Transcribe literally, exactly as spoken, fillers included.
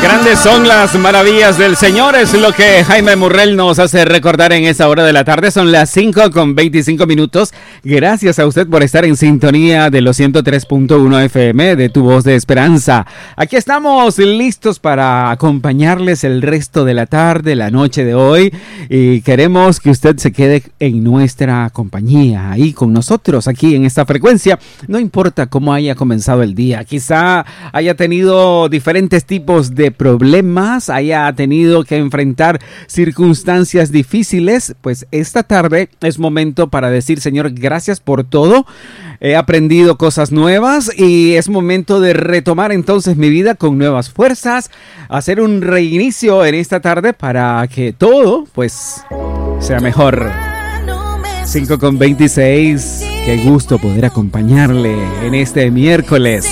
Grandes son las maravillas del Señor, es lo que Jaime Murrell nos hace recordar en esta hora de la tarde. Son las cinco con veinticinco minutos. Gracias a usted por estar en sintonía de los ciento tres punto uno F M de Tu Voz de Esperanza. Aquí estamos listos para acompañarles el resto de la tarde, la noche de hoy, y queremos que usted se quede en nuestra compañía, ahí con nosotros, aquí en esta frecuencia. No importa cómo haya comenzado el día, quizá haya tenido diferentes tipos de problemas, haya tenido que enfrentar circunstancias difíciles, pues esta tarde es momento para decir: Señor, gracias por todo, he aprendido cosas nuevas y es momento de retomar entonces mi vida con nuevas fuerzas, hacer un reinicio en esta tarde para que todo pues sea mejor. Cinco con veintiséis, qué gusto poder acompañarle en este miércoles.